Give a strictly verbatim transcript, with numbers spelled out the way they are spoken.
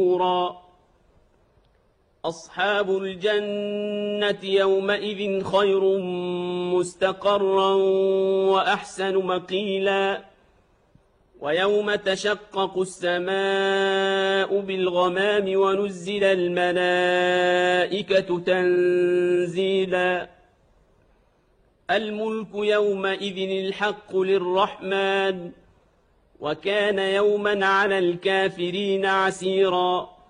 أصحاب الجنة يومئذ خير مستقرا وأحسن مقيلا ويوم تشقق السماء بالغمام ونزل الملائكة تنزيلا الملك يومئذ الحق للرحمن وكان يوما على الكافرين عسيرا